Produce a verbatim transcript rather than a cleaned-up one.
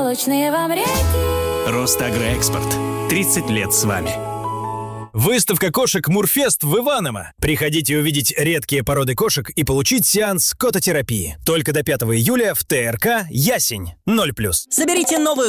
молочные вам реки. Росагроэкспорт. тридцать лет с вами. Выставка кошек Мурфест в Иваново. Приходите увидеть редкие породы кошек и получить сеанс кототерапии. Только до пятого июля в ТРК «Ясень». ноль плюс. Соберите новую